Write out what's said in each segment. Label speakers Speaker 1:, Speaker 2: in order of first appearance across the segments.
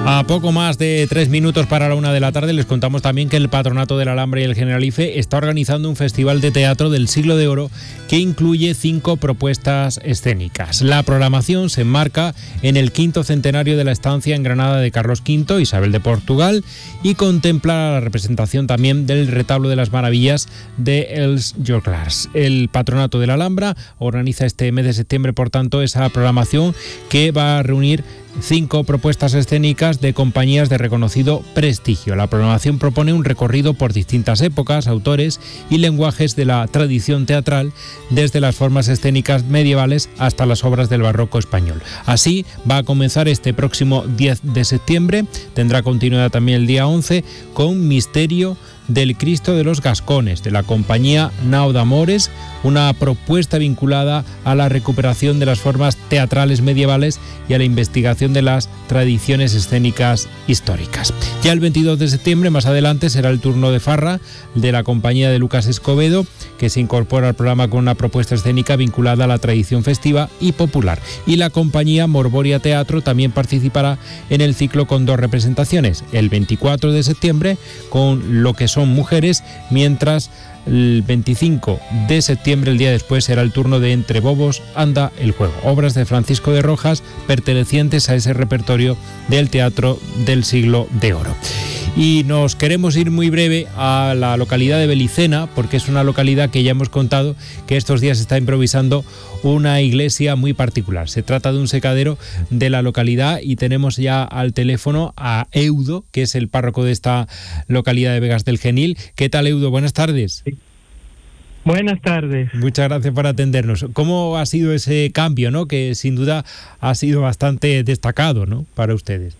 Speaker 1: A poco más de 3 minutos para la 1 de la tarde les contamos también que el Patronato de la Alhambra y el Generalife está organizando un festival de teatro del Siglo de Oro que incluye 5 propuestas escénicas. La programación se enmarca en el 5º centenario de la estancia en Granada de Carlos V, Isabel de Portugal, y contempla la representación también del Retablo de las Maravillas de Els Joglars. El Patronato de la Alhambra organiza este mes de septiembre, por tanto, esa programación que va a reunir 5 propuestas escénicas de compañías de reconocido prestigio. La programación propone un recorrido por distintas épocas, autores y lenguajes de la tradición teatral, desde las formas escénicas medievales hasta las obras del barroco español. Así va a comenzar este próximo 10 de septiembre, tendrá continuidad también el día 11 con Misterio del Cristo de los Gascones, de la compañía Nau d'Amores, una propuesta vinculada a la recuperación de las formas teatrales medievales y a la investigación de las tradiciones escénicas históricas. Ya el 22 de septiembre, más adelante, será el turno de farra de la compañía de Lucas Escobedo, que se incorpora al programa con una propuesta escénica vinculada a la tradición festiva y popular. Y la compañía Morboria Teatro también participará en el ciclo con 2 representaciones, el 24 de septiembre con Lo que son mujeres, mientras el 25 de septiembre, el día después, será el turno de Entre Bobos anda el juego, obras de Francisco de Rojas pertenecientes a ese repertorio del teatro del Siglo de Oro. Y nos queremos ir muy breve a la localidad de Belicena, porque es una localidad que ya hemos contado que estos días está improvisando una iglesia muy particular. Se trata de un secadero de la localidad y tenemos ya al teléfono a Eudo, que es el párroco de esta localidad de Vegas del Genil. ¿Qué tal, Eudo? Buenas tardes.
Speaker 2: Sí. Buenas tardes.
Speaker 1: Muchas gracias por atendernos. ¿Cómo ha sido ese cambio, ¿no? Que sin duda ha sido bastante destacado, ¿no?, para ustedes.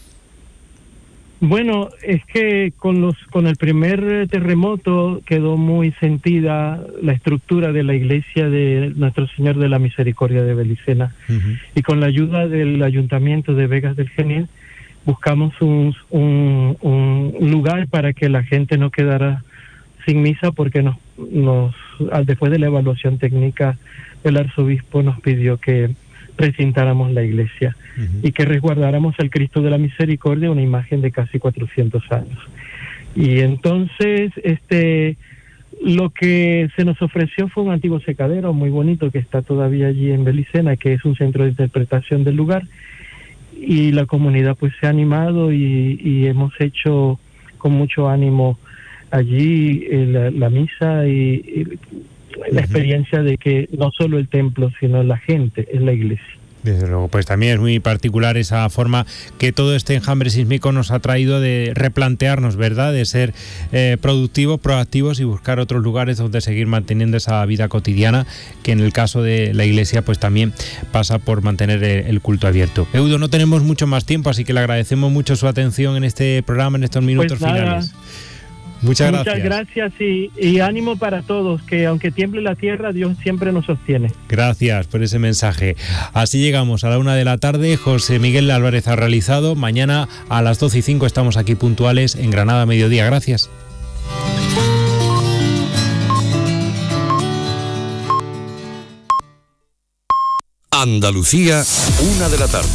Speaker 2: Bueno, es que con el primer terremoto quedó muy sentida la estructura de la iglesia de Nuestro Señor de la Misericordia de Belicena. Uh-huh. Y con la ayuda del Ayuntamiento de Vegas del Genil buscamos un lugar para que la gente no quedara sin misa, porque después de la evaluación técnica el arzobispo nos pidió que recintáramos la iglesia. Uh-huh. Y que resguardáramos al Cristo de la Misericordia, una imagen de casi 400 años. Y entonces lo que se nos ofreció fue un antiguo secadero muy bonito que está todavía allí en Belicena, que es un centro de interpretación del lugar, y la comunidad pues se ha animado y hemos hecho con mucho ánimo allí la misa y la experiencia de que no solo el templo, sino la gente es la iglesia.
Speaker 1: Desde luego, pues también es muy particular esa forma que todo este enjambre sísmico nos ha traído de replantearnos, ¿verdad?, de ser productivos, proactivos y buscar otros lugares donde seguir manteniendo esa vida cotidiana, que en el caso de la iglesia pues también pasa por mantener el culto abierto. Eudo, no tenemos mucho más tiempo, así que le agradecemos mucho su atención en este programa, en estos minutos finales. Muchas gracias
Speaker 2: y ánimo para todos, que aunque tiemble la tierra, Dios siempre nos sostiene.
Speaker 1: Gracias por ese mensaje. Así llegamos a la 1 de la tarde. José Miguel Álvarez ha realizado. Mañana a las 12:05 estamos aquí puntuales en Granada Mediodía. Gracias.
Speaker 3: Andalucía, 1 de la tarde.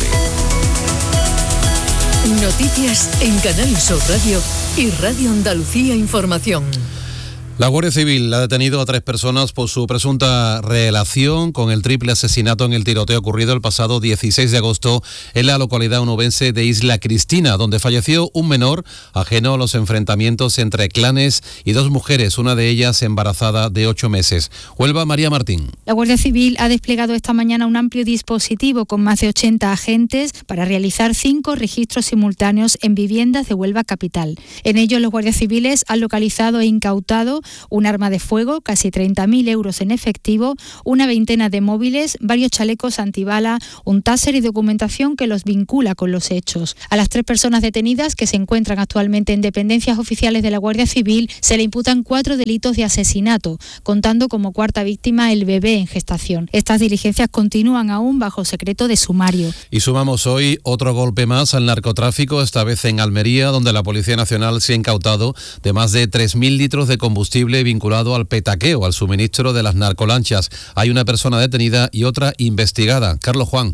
Speaker 4: Noticias en Canal Sur Radio y Radio Andalucía Información.
Speaker 5: La Guardia Civil ha detenido a 3 personas por su presunta relación con el triple asesinato en el tiroteo ocurrido el pasado 16 de agosto en la localidad onubense de Isla Cristina, donde falleció un menor ajeno a los enfrentamientos entre clanes y 2 mujeres, una de ellas embarazada de 8 meses. Huelva, María Martín.
Speaker 6: La Guardia Civil ha desplegado esta mañana un amplio dispositivo con más de 80 agentes para realizar 5 registros simultáneos en viviendas de Huelva capital. En ellos, los guardias civiles han localizado e incautado un arma de fuego, casi 30.000 euros en efectivo, una veintena de móviles, varios chalecos antibala, un taser y documentación que los vincula con los hechos. A las 3 personas detenidas, que se encuentran actualmente en dependencias oficiales de la Guardia Civil, se le imputan 4 delitos de asesinato, contando como cuarta víctima el bebé en gestación. Estas diligencias continúan aún bajo secreto de sumario.
Speaker 5: Y sumamos hoy otro golpe más al narcotráfico, esta vez en Almería, donde la Policía Nacional se ha incautado de más de 3.000 litros de combustible vinculado al petaqueo, al suministro de las narcolanchas. Hay una persona detenida y otra investigada. Carlos Juan.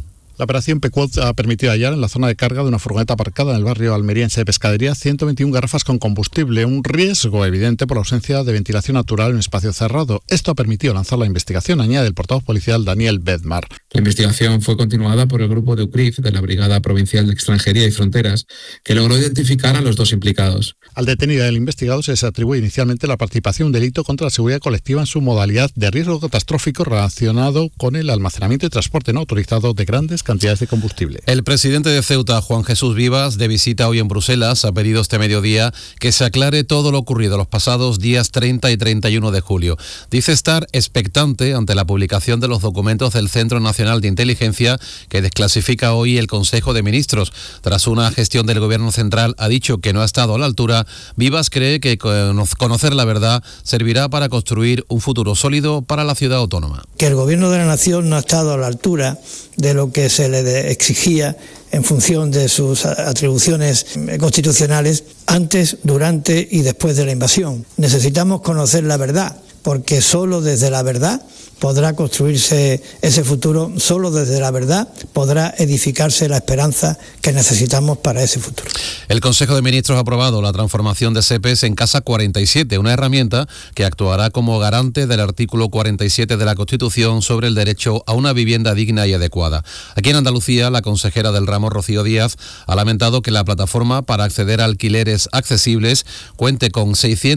Speaker 3: La operación Pequod ha permitido hallar en la zona de carga de una furgoneta aparcada en el barrio almeriense de Pescadería 121 garrafas con combustible, un riesgo evidente por la ausencia de ventilación natural en un espacio cerrado. Esto ha permitido lanzar la investigación, añade el portavoz policial Daniel Bedmar.
Speaker 7: La investigación fue continuada por el grupo de UCRIF, de la Brigada Provincial de Extranjería y Fronteras, que logró identificar a los dos implicados.
Speaker 3: Al detenido y al investigado se les atribuye inicialmente la participación en un delito contra la seguridad colectiva en su modalidad de riesgo catastrófico relacionado con el almacenamiento y transporte no autorizado de grandes cantidades de combustible.
Speaker 5: El presidente de Ceuta, Juan Jesús Vivas, de visita hoy en Bruselas, ha pedido este mediodía que se aclare todo lo ocurrido los pasados días 30 y 31 de julio. Dice estar expectante ante la publicación de los documentos del Centro Nacional de Inteligencia que desclasifica hoy el Consejo de Ministros. Tras una gestión del Gobierno central ha dicho que no ha estado a la altura, Vivas cree que conocer la verdad servirá para construir un futuro sólido para la ciudad autónoma.
Speaker 8: Que el Gobierno de la Nación no ha estado a la altura de lo que se le exigía en función de sus atribuciones constitucionales antes, durante y después de la invasión. Necesitamos conocer la verdad, porque solo desde la verdad podrá construirse ese futuro, solo desde la verdad podrá edificarse la esperanza que necesitamos para ese futuro.
Speaker 5: El Consejo de Ministros ha aprobado la transformación de SEPES en Casa 47, una herramienta que actuará como garante del artículo 47 de la Constitución sobre el derecho a una vivienda digna y adecuada. Aquí en Andalucía, la consejera del ramo, Rocío Díaz, ha lamentado que la plataforma para acceder a alquileres accesibles cuente con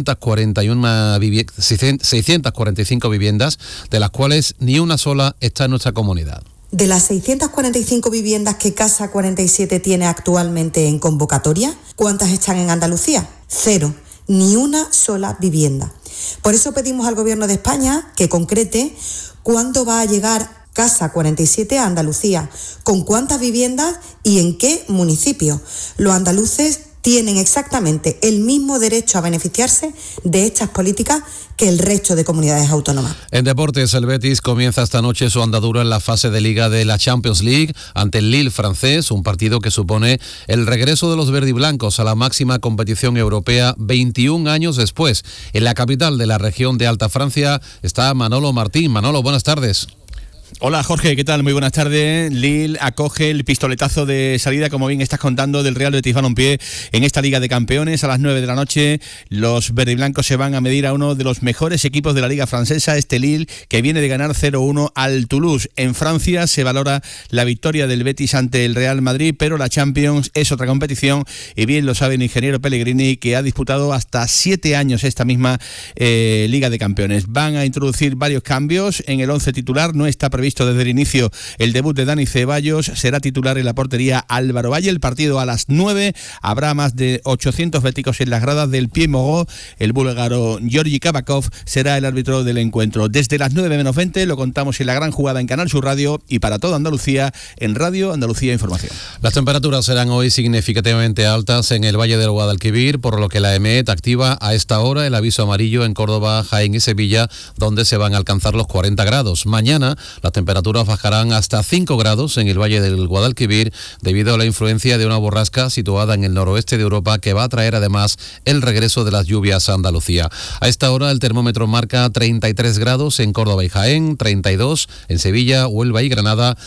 Speaker 5: 645 viviendas, de las cuales ni una sola está en nuestra comunidad.
Speaker 9: De las 645 viviendas que Casa 47 tiene actualmente en convocatoria, ¿cuántas están en Andalucía? 0, ni una sola vivienda. Por eso pedimos al Gobierno de España que concrete cuándo va a llegar Casa 47 a Andalucía, con cuántas viviendas y en qué municipio. Los andaluces tienen exactamente el mismo derecho a beneficiarse de estas políticas que el resto de comunidades autónomas.
Speaker 5: En deportes, el Betis comienza esta noche su andadura en la fase de Liga de la Champions League ante el Lille francés, un partido que supone el regreso de los verdiblancos a la máxima competición europea 21 años después. En la capital de la región de Alta Francia está Manolo Martín. Manolo, buenas tardes.
Speaker 10: Hola Jorge, ¿qué tal? Muy buenas tardes. Lille acoge el pistoletazo de salida, como bien estás contando, del Real Betis Balompié en esta Liga de Campeones. A las 9 de la noche los verdiblancos se van a medir a uno de los mejores equipos de la Liga francesa, este Lille, que viene de ganar 0-1 al Toulouse. En Francia se valora la victoria del Betis ante el Real Madrid, pero la Champions es otra competición y bien lo sabe el ingeniero Pellegrini, que ha disputado hasta 7 años esta misma Liga de Campeones. Van a introducir varios cambios en el 11 titular. No está previsto desde el inicio el debut de Dani Ceballos, será titular en la portería Álvaro Valle. El partido a las 9, habrá más de 800 béticos en las gradas del Pied Mogó. El búlgaro Georgi Kabakov será el árbitro del encuentro. Desde las 9 menos 20 lo contamos en la gran jugada en Canal Sur Radio y para toda Andalucía en Radio Andalucía Información.
Speaker 5: Las temperaturas serán hoy significativamente altas en el Valle del Guadalquivir, por lo que la EMET activa a esta hora el aviso amarillo en Córdoba, Jaén y Sevilla, donde se van a alcanzar los 40 grados. Mañana las temperaturas bajarán hasta 5 grados en el Valle del Guadalquivir debido a la influencia de una borrasca situada en el noroeste de Europa que va a traer además el regreso de las lluvias a Andalucía. A esta hora el termómetro marca 33 grados en Córdoba y Jaén, 32 en Sevilla, Huelva y Granada,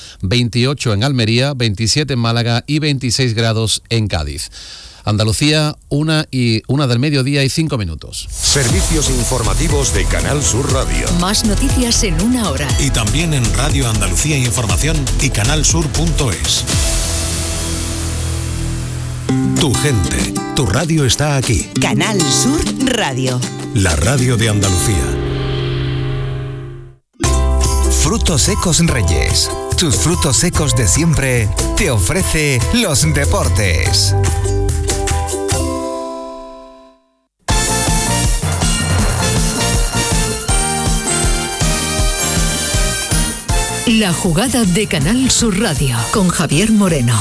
Speaker 5: 28 en Almería, 27 en Málaga y 26 grados en Cádiz. Andalucía, 1 del mediodía y 5 minutos.
Speaker 11: Servicios informativos de Canal Sur Radio.
Speaker 4: Más noticias en 1 hora.
Speaker 11: Y también en Radio Andalucía Información y canalsur.es. Tu gente, tu radio está aquí.
Speaker 12: Canal Sur Radio.
Speaker 11: La radio de Andalucía.
Speaker 13: Frutos secos Reyes. Tus frutos secos de siempre te ofrece los deportes.
Speaker 4: La jugada de Canal Sur Radio con Javier Moreno.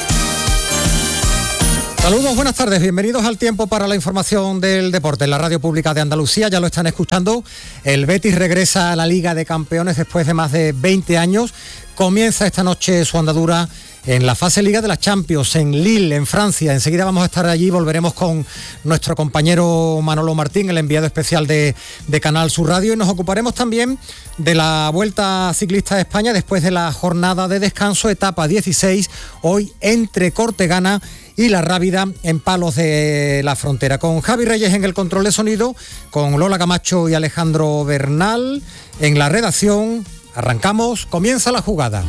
Speaker 14: Saludos, buenas tardes, bienvenidos al tiempo para la información del deporte en la radio pública de Andalucía. Ya lo están escuchando, el Betis regresa a la Liga de Campeones después de más de 20 años. Comienza esta noche su andadura en la fase Liga de la Champions, en Lille, en Francia. Enseguida vamos a estar allí, volveremos con nuestro compañero Manolo Martín, el enviado especial de Canal Sur Radio, y nos ocuparemos también de la Vuelta Ciclista de España después de la jornada de descanso, etapa 16, hoy entre Cortegana y La Rábida en Palos de la Frontera. Con Javi Reyes en el control de sonido, con Lola Camacho y Alejandro Bernal en la redacción. Arrancamos, comienza la jugada.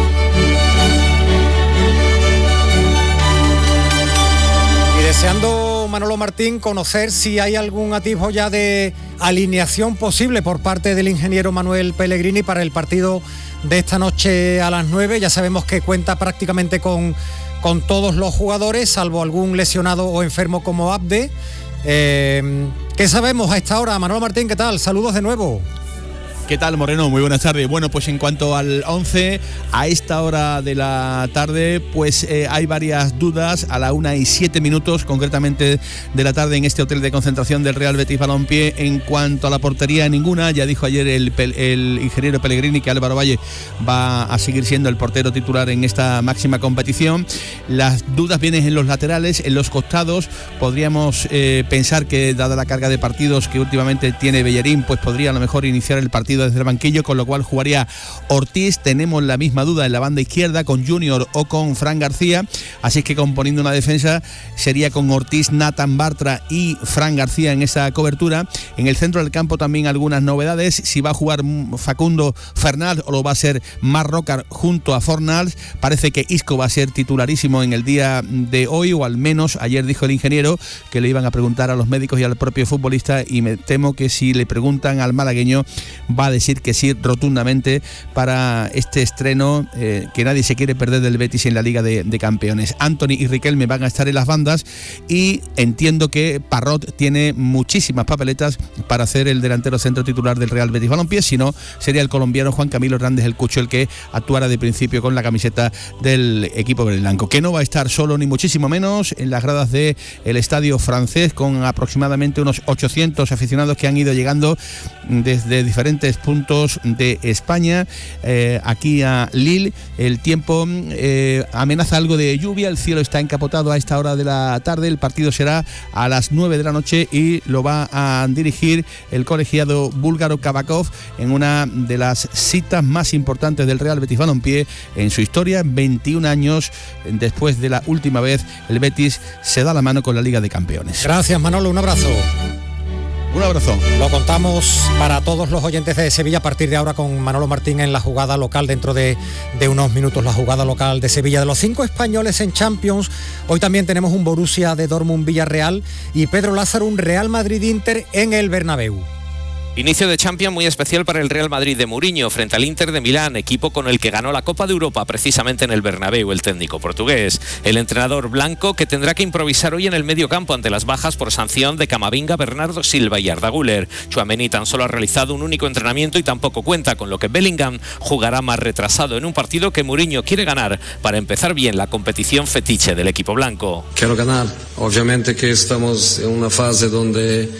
Speaker 14: Y deseando, Manolo Martín, conocer si hay algún atisbo ya de alineación posible por parte del ingeniero Manuel Pellegrini para el partido de esta noche a las 9. Ya sabemos que cuenta prácticamente con todos los jugadores, salvo algún lesionado o enfermo como Abde. ¿Qué sabemos a esta hora? Manolo Martín, ¿qué tal? Saludos de nuevo.
Speaker 10: ¿Qué tal, Moreno? Muy buenas tardes. Bueno, pues en cuanto al 11, a esta hora de la tarde, pues hay varias dudas. A la 1:07, concretamente de la tarde, en este hotel de concentración del Real Betis Balompié. En cuanto a la portería, ninguna. Ya dijo ayer el ingeniero Pellegrini que Álvaro Valle va a seguir siendo el portero titular en esta máxima competición. Las dudas vienen en los laterales, en los costados. Podríamos pensar que, dada la carga de partidos que últimamente tiene Bellerín, pues podría a lo mejor iniciar el partido desde el banquillo, con lo cual jugaría Ortiz. Tenemos la misma duda en la banda izquierda con Junior o con Fran García, así que componiendo una defensa sería con Ortiz, Nathan Bartra y Fran García en esa cobertura. En el centro del campo también algunas novedades, si va a jugar Facundo Fernal o lo va a ser Marrocar junto a Fornals. Parece que Isco va a ser titularísimo en el día de hoy, o al menos ayer dijo el ingeniero que le iban a preguntar a los médicos y al propio futbolista, y me temo que si le preguntan al malagueño va a decir que sí rotundamente para este estreno que nadie se quiere perder del Betis en la Liga de Campeones. Anthony y Riquelme van a estar en las bandas, y entiendo que Parrot tiene muchísimas papeletas para hacer el delantero centro titular del Real Betis Balompié. Si no, sería el colombiano Juan Camilo Hernández el Cucho el que actuara de principio con la camiseta del equipo blanco, que no va a estar solo ni muchísimo menos en las gradas del estadio francés, con aproximadamente unos 800 aficionados que han ido llegando desde diferentes puntos de España aquí a Lille. El tiempo amenaza algo de lluvia, el cielo está encapotado a esta hora de la tarde. El partido será a las 9 de la noche y lo va a dirigir el colegiado búlgaro Kabakov en una de las citas más importantes del Real Betis Balompié en su historia. 21 años después de la última vez el Betis se da la mano con la Liga de Campeones.
Speaker 14: Gracias, Manolo, un abrazo.
Speaker 10: Un abrazo.
Speaker 14: Lo contamos para todos los oyentes de Sevilla a partir de ahora con Manolo Martín en la jugada local. Dentro de unos minutos, la jugada local de Sevilla. De los 5 españoles en Champions, hoy también tenemos un Borussia de Dortmund Villarreal y Pedro Lázaro, un Real Madrid Inter en el Bernabéu.
Speaker 15: Inicio de Champions muy especial para el Real Madrid de Mourinho frente al Inter de Milán, equipo con el que ganó la Copa de Europa precisamente en el Bernabéu el técnico portugués. El entrenador blanco, que tendrá que improvisar hoy en el medio campo ante las bajas por sanción de Camavinga, Bernardo Silva y Arda Güler. Tchouaméni tan solo ha realizado un único entrenamiento y tampoco cuenta, con lo que Bellingham jugará más retrasado en un partido que Mourinho quiere ganar para empezar bien la competición fetiche del equipo blanco.
Speaker 16: Quiero ganar, obviamente que estamos en una fase donde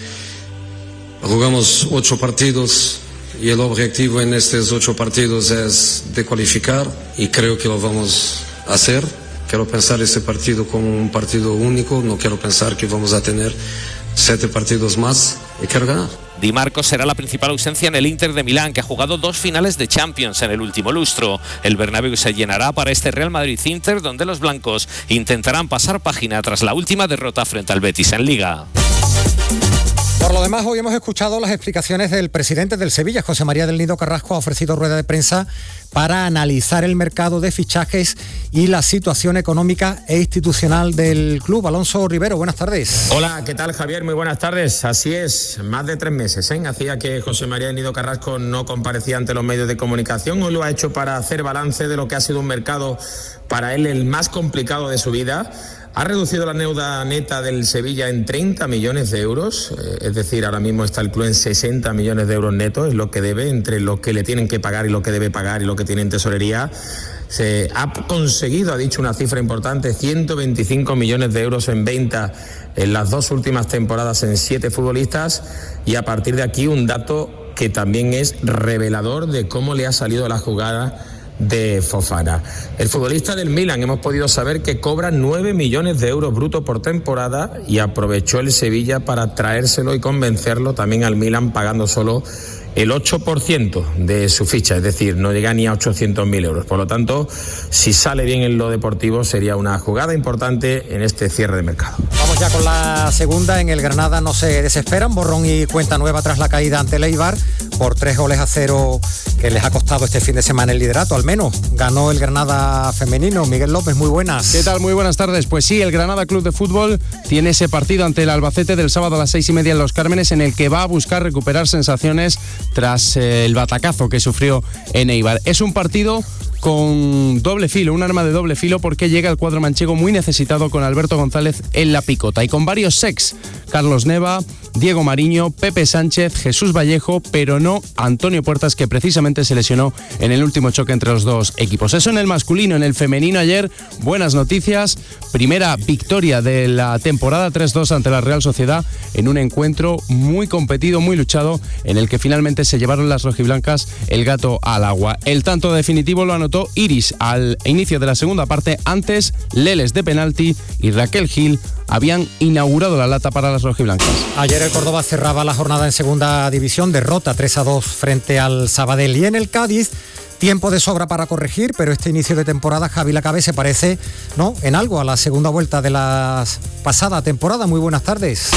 Speaker 16: jugamos 8 partidos y el objetivo en estos 8 partidos es de cualificar, y creo que lo vamos a hacer. Quiero pensar este partido como un partido único, no quiero pensar que vamos a tener 7 partidos más, y quiero ganar.
Speaker 15: Di Marco será la principal ausencia en el Inter de Milán, que ha jugado 2 finales de Champions en el último lustro. El Bernabéu se llenará para este Real Madrid-Inter, donde los blancos intentarán pasar página tras la última derrota frente al Betis en Liga.
Speaker 14: Por lo demás, hoy hemos escuchado las explicaciones del presidente del Sevilla. José María del Nido Carrasco ha ofrecido rueda de prensa para analizar el mercado de fichajes y la situación económica e institucional del club. Alonso Rivero, buenas tardes.
Speaker 17: Hola, ¿qué tal, Javier? Muy buenas tardes. Así es, más de 3 meses, hacía que José María del Nido Carrasco no comparecía ante los medios de comunicación. Hoy lo ha hecho para hacer balance de lo que ha sido un mercado para él el más complicado de su vida. Ha reducido la deuda neta del Sevilla en 30 millones de euros, es decir, ahora mismo está el club en 60 millones de euros netos, es lo que debe, entre lo que le tienen que pagar y lo que debe pagar y lo que tiene en tesorería. Se ha conseguido, ha dicho una cifra importante, 125 millones de euros en venta en las 2 últimas temporadas en 7 futbolistas, y a partir de aquí un dato que también es revelador de cómo le ha salido la jugada de Fofana. El futbolista del Milan hemos podido saber que cobra 9 millones de euros brutos por temporada y aprovechó el Sevilla para traérselo y convencerlo también al Milan pagando solo el 8% de su ficha, es decir, no llega ni a 800.000 euros. Por lo tanto, si sale bien en lo deportivo, sería una jugada importante en este cierre de mercado.
Speaker 14: Vamos ya con la segunda. En el Granada no se desesperan, borrón y cuenta nueva tras la caída ante el Eibar por 3-0 que les ha costado este fin de semana el liderato. Al menos ganó el Granada femenino. Miguel López, muy buenas.
Speaker 18: ¿Qué tal? Muy buenas tardes. Pues sí, el Granada Club de Fútbol tiene ese partido ante el Albacete del sábado a las 6:30 en Los Cármenes, en el que va a buscar recuperar sensaciones tras el batacazo que sufrió en Eibar. Es un partido con doble filo, un arma de doble filo, porque llega el cuadro manchego muy necesitado con Alberto González en la picota y con varios sex: Carlos Neva, Diego Mariño, Pepe Sánchez, Jesús Vallejo, pero no Antonio Puertas, que precisamente se lesionó en el último choque entre los dos equipos. Eso en el masculino. En el femenino ayer, buenas noticias: primera victoria de la temporada, 3-2 ante la Real Sociedad, en un encuentro muy competido, muy luchado, en el que finalmente se llevaron las rojiblancas el gato al agua. El tanto definitivo lo anotó Iris al inicio de la segunda parte. Antes, Leles de penalti y Raquel Gil habían inaugurado la lata para las rojiblancas.
Speaker 14: Ayer el Córdoba cerraba la jornada en segunda división, derrota 3-2 frente al Sabadell. Y en el Cádiz, tiempo de sobra para corregir, pero este inicio de temporada, Javi Lacabe, se parece, ¿no?, en algo a la segunda vuelta de la pasada temporada. Muy buenas tardes.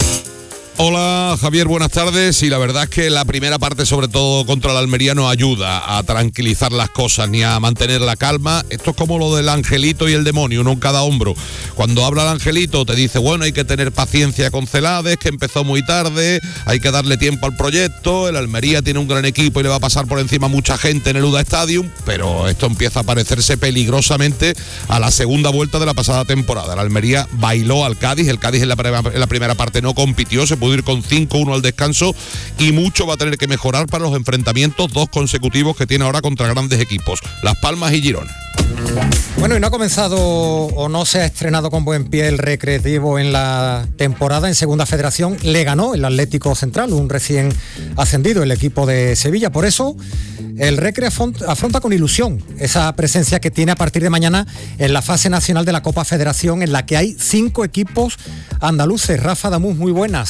Speaker 19: Hola Javier, buenas tardes. Y la verdad es que la primera parte, sobre todo contra el Almería, no ayuda a tranquilizar las cosas ni a mantener la calma. Esto es como lo del angelito y el demonio, uno en cada hombro. Cuando habla el angelito te dice, bueno, hay que tener paciencia con Celades, que empezó muy tarde, hay que darle tiempo al proyecto, el Almería tiene un gran equipo y le va a pasar por encima mucha gente en el UDA Stadium, pero esto empieza a parecerse peligrosamente a la segunda vuelta de la pasada temporada. El Almería bailó al Cádiz, el Cádiz en la primera parte no compitió, se pudo ir con 5-1 al descanso, y mucho va a tener que mejorar para los enfrentamientos dos consecutivos que tiene ahora contra grandes equipos, Las Palmas y Girona.
Speaker 14: Bueno, y no ha comenzado o no se ha estrenado con buen pie el Recreativo en la temporada en Segunda Federación. Le ganó el Atlético Central, un recién ascendido, el equipo de Sevilla. Por eso el Recre afronta con ilusión esa presencia que tiene a partir de mañana en la fase nacional de la Copa Federación, en la que hay 5 equipos andaluces. Rafa Damuz, muy buenas.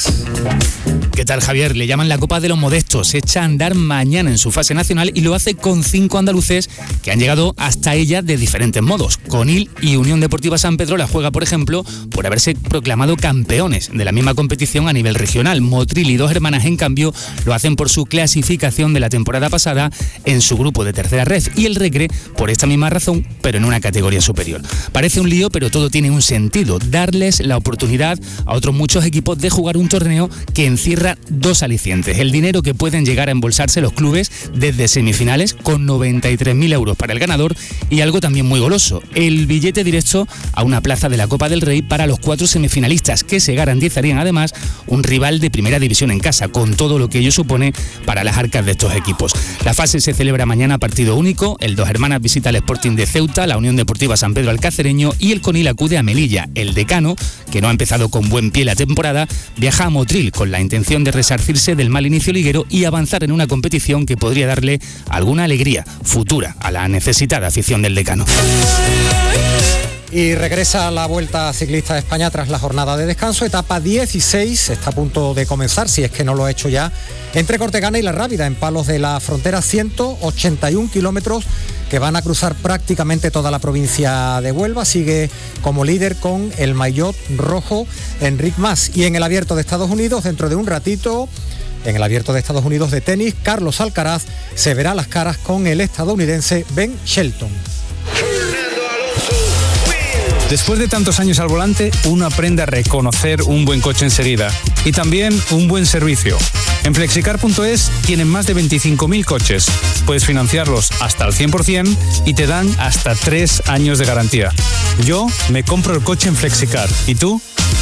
Speaker 20: ¿Qué tal, Javier? Le llaman la Copa de los Modestos. Se echa a andar mañana en su fase nacional y lo hace con 5 andaluces que han llegado hasta ella de diferentes modos. Conil y Unión Deportiva San Pedro la juega, por ejemplo, por haberse proclamado campeones de la misma competición a nivel regional. Motril y Dos Hermanas, en cambio, lo hacen por su clasificación de la temporada pasada en su grupo de tercera red, y el Recre por esta misma razón, pero en una categoría superior. Parece un lío, pero todo tiene un sentido: darles la oportunidad a otros muchos equipos de jugar un torneo que encierra 2 alicientes: el dinero que pueden llegar a embolsarse los clubes desde semifinales, con 93.000 euros para el ganador, y algo también muy goloso: el billete directo a una plaza de la Copa del Rey para los 4 semifinalistas, que se garantizarían además un rival de primera división en casa, con todo lo que ello supone para las arcas de estos equipos. La fase se celebra mañana, partido único. El Dos Hermanas visita al Sporting de Ceuta, la Unión Deportiva San Pedro al Cacereño, y el Conil acude a Melilla. El Decano, que no ha empezado con buen pie la temporada, viaja a Motril con la intención de resarcirse del mal inicio liguero y avanzar en una competición que podría darle alguna alegría futura a la necesitada afición del Decano.
Speaker 14: Y regresa la Vuelta Ciclista de España tras la jornada de descanso, etapa 16, está a punto de comenzar, si es que no lo ha hecho ya, entre Cortegana y La Rábida, en Palos de la Frontera, 181 kilómetros que van a cruzar prácticamente toda la provincia de Huelva. Sigue como líder con el maillot rojo Enric Mas. Y en el Abierto de Estados Unidos, dentro de un ratito, en el Abierto de Estados Unidos de tenis, Carlos Alcaraz se verá las caras con el estadounidense Ben Shelton.
Speaker 21: Después de tantos años al volante, uno aprende a reconocer un buen coche enseguida y también un buen servicio. En Flexicar.es tienen más de 25.000 coches. Puedes financiarlos hasta el 100% y te dan hasta 3 años de garantía. Yo me compro el coche en Flexicar. ¿Y tú?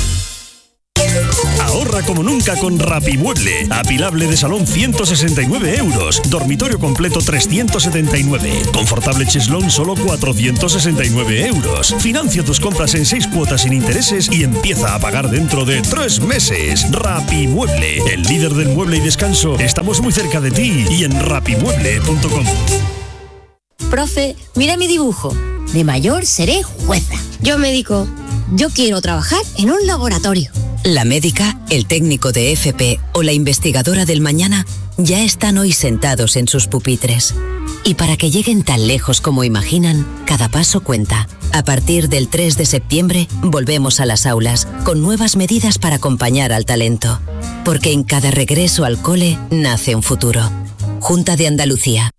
Speaker 22: Ahorra como nunca con Rapimueble. Apilable de salón 169 euros. Dormitorio completo 379. Confortable cheslón solo 469 euros. Financia tus compras en 6 cuotas sin intereses y empieza a pagar dentro de 3 meses. Rapimueble, el líder del mueble y descanso. Estamos muy cerca de ti y en rapimueble.com.
Speaker 1: Profe, mira mi dibujo. De mayor seré jueza. Yo médico. Yo quiero trabajar en un laboratorio.
Speaker 2: La médica, el técnico de FP o la investigadora del mañana ya están hoy sentados en sus pupitres. Y para que lleguen tan lejos como imaginan, cada paso cuenta. A partir del 3 de septiembre volvemos a las aulas con nuevas medidas para acompañar al talento. Porque en cada regreso al cole nace un futuro. Junta de Andalucía.